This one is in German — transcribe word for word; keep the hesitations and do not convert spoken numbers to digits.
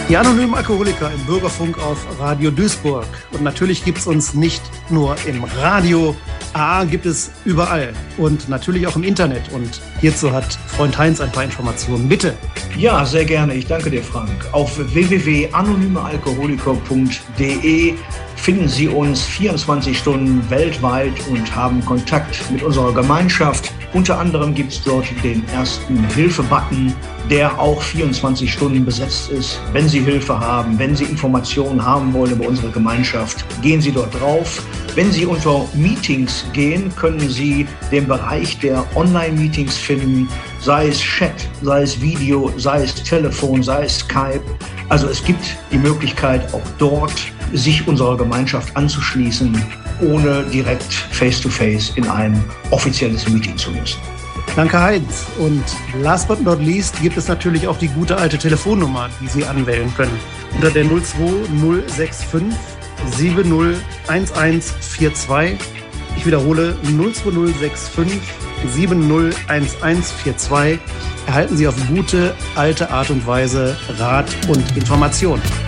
Die anonymen Alkoholiker im Bürgerfunk auf Radio Duisburg. Und natürlich gibt es uns nicht nur im Radio, A gibt es überall und natürlich auch im Internet. Und hierzu hat Freund Heinz ein paar Informationen. Bitte. Ja, sehr gerne. Ich danke dir, Frank. Auf w w w punkt anonyme alkoholiker punkt d e finden Sie uns vierundzwanzig Stunden weltweit und haben Kontakt mit unserer Gemeinschaft. Unter anderem gibt es dort den ersten Hilfe-Button, der auch vierundzwanzig Stunden besetzt ist. Wenn Sie Hilfe haben, wenn Sie Informationen haben wollen über unsere Gemeinschaft, gehen Sie dort drauf. Wenn Sie unter Meetings gehen, können Sie den Bereich der Online-Meetings finden, sei es Chat, sei es Video, sei es Telefon, sei es Skype. Also es gibt die Möglichkeit, auch dort sich unserer Gemeinschaft anzuschließen, ohne direkt face-to-face in ein offizielles Meeting zu müssen. Danke, Heinz. Und last but not least gibt es natürlich auch die gute alte Telefonnummer, die Sie anwählen können. Unter der null zwei null sechs fünf sieben null eins eins vier zwei. Ich wiederhole, null zwei null sechs fünf sieben null eins eins vier zwei. Erhalten Sie auf gute alte Art und Weise Rat und Information.